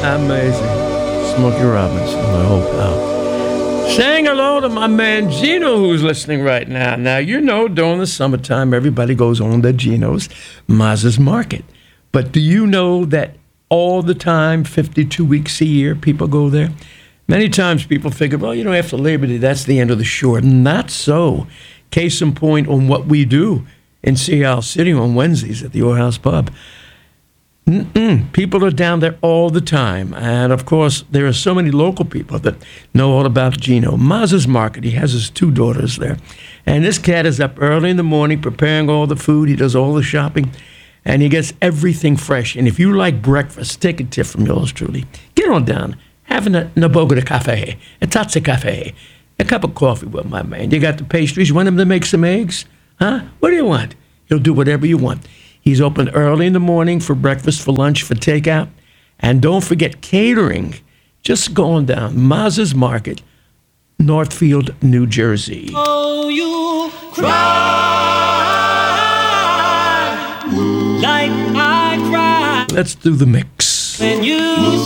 Amazing. Smokey Robinson, my old pal. Saying hello to my man Gino, who's listening right now. Now, you know, during the summertime, everybody goes on to Gino's Maz's Market. But do you know that all the time, 52 weeks a year, people go there? Many times people figure, well, you know, after Labor Day, that's the end of the shore. Not so. Case in point on what we do in Seattle City on Wednesdays at the Your House Pub. People are down there all the time. And, of course, there are so many local people that know all about Gino. Maz's Market, he has his two daughters there. And this cat is up early in the morning preparing all the food. He does all the shopping. And he gets everything fresh. And if you like breakfast, take a tip from yours truly. Get on down. Have a Naboga de Cafe, a Tatsa Cafe, a cup of coffee with my man. You got the pastries. You want him to make some eggs? Huh? What do you want? He'll do whatever you want. He's open early in the morning for breakfast, for lunch, for takeout. And don't forget catering. Just go on down. Maz's Market, Northfield, New Jersey. Oh, you cry like I cry Let's do the mix. when you